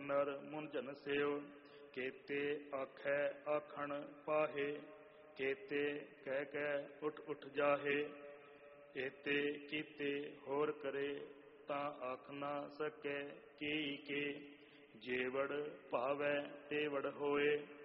नर मुंझन सेव। केते आखै आखण पाहे, केते कह कह उठ उठ जाहे। एते कीते होर करे, तां आख ना सकै के जेवड़ भावै तेवड़ होए।